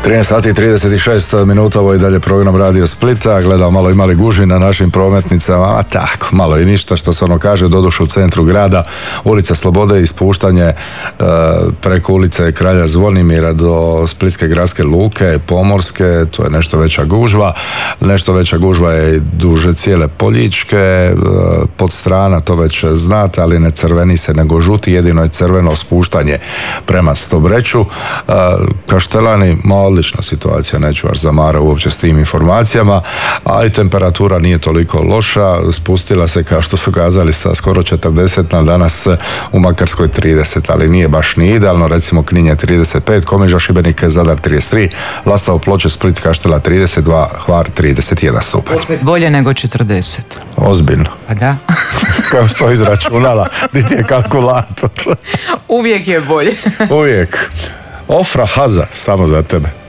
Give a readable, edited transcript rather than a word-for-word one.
13 sati i 36 minuta, ovo je dalje program Radio Splita. Gledao malo imali gužvi na našim prometnicama, a tako, malo i ništa, što se ono kaže, doduše u centru grada, ulica Slobode, ispuštanje preko ulice Kralja Zvonimira do Splitske gradske luke, Pomorske, to je nešto veća gužva. Nešto veća gužva je i duže cijele Poljičke, Podstrana, to već znate, ali ne crveni se nego žuti, jedino je crveno spuštanje prema Stobreću. Kaštelani, odlična situacija, neću vas zamarati uopće s tim informacijama, a i temperatura nije toliko loša, spustila se, kao što su kazali, sa skoro 40 na danas u Makarskoj 30, ali nije baš ni idealno, recimo Knin je 35, Komiža, Šibenik, Zadar 33, Lastovo, Ploče, Split, Kaštela 32, Hvar 31 stupanj. Bolje nego 40. Ozbiljno. Pa da. Kao što izračunala, di ti je kalkulator. Uvijek je bolje. Uvijek. Ofra Haza, samo za tebe.